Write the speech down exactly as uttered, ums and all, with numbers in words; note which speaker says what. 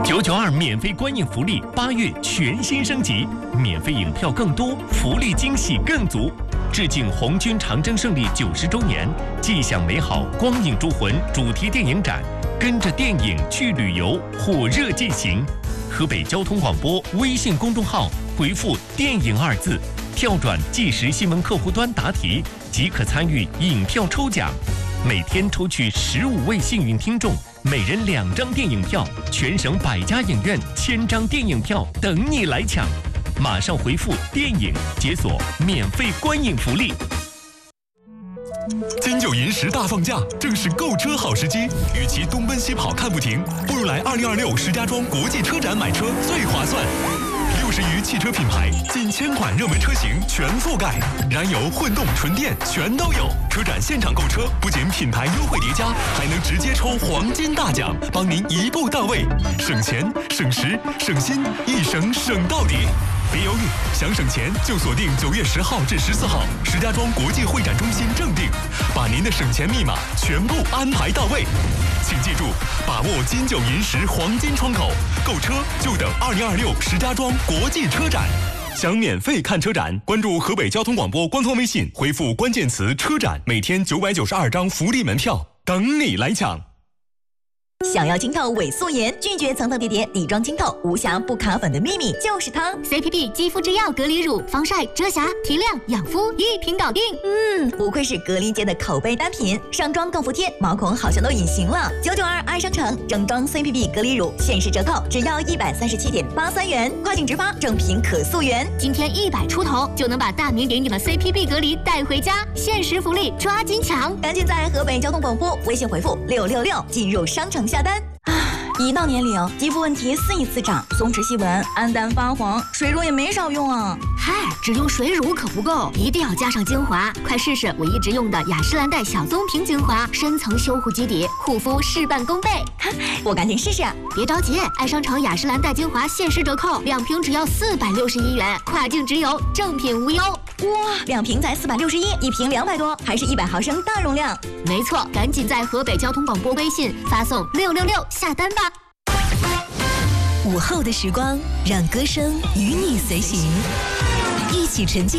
Speaker 1: 九九二免费观影福利，八月全新升级，免费影票更多，福利惊喜更足。致敬红军长征胜利九十周年，既享美好光影铸魂主题电影展，跟着电影去旅游，火热进行。河北交通广播微信公众号回复“电影”二字，跳转即时新闻客户端答题，即可参与影票抽奖。每天抽取十五位幸运听众，每人两张电影票，全省百家影院千张电影票等你来抢。马上回复“电影”解锁免费观影福利。
Speaker 2: 金九银十大放假，正是购车好时机。与其东奔西跑看不停，不如来二零二六石家庄国际车展买车最划算。六十余汽车品牌，近千款热门车型全覆盖，燃油、混动、纯电全都有。车展现场购车，不仅品牌优惠叠加，还能直接抽黄金大奖，帮您一步到位，省钱、省时、省心，一省省到底。别犹豫，想省钱就锁定九月十号至十四号石家庄国际会展中心正定，把您的省钱密码全部安排到位。请记住，把握金九银十黄金窗口，购车就等二零二六石家庄国际车展。想免费看车展，关注河北交通广播官方微信，回复关键词“车展”，每天九百九十二张福利门票等你来抢。
Speaker 3: 想要清透伪素颜，拒绝层层叠叠，底妆清透，无瑕不卡粉的秘密就是它
Speaker 4: C P B 肌肤之钥隔离乳，防晒、遮瑕、提亮、养肤一瓶搞定。
Speaker 3: 嗯，不愧是隔离界的口碑单品，上妆更服帖，毛孔好像都隐形了。九九二爱商城正装 C P B 隔离乳限时折扣，只要一百三十七点八三元，跨境直发，正品可溯源。
Speaker 4: 今天一百出头就能把大名鼎鼎的 C P B 隔离带回家，限时福利抓紧抢！
Speaker 3: 赶紧在河北交通广播微信回复六六六进入商城下单。一到年龄，肌肤问题肆意滋长，松弛细纹、暗淡发黄，水乳也没少用啊。
Speaker 4: 嗨，只用水乳可不够，一定要加上精华。快试试我一直用的雅诗兰黛小棕瓶精华，深层修护基底，护肤事半功倍。
Speaker 3: 我赶紧试试。
Speaker 4: 别着急，爱商城雅诗兰黛精华限时折扣，两瓶只要四百六十一元，跨境直邮，正品无忧。
Speaker 3: 哇，两瓶才四百六十一，一瓶两百多，还是一百毫升大容量。
Speaker 4: 没错，赶紧在河北交通广播微信发送六六六下单吧。
Speaker 5: 午后的时光，让歌声与你随行，一起沉浸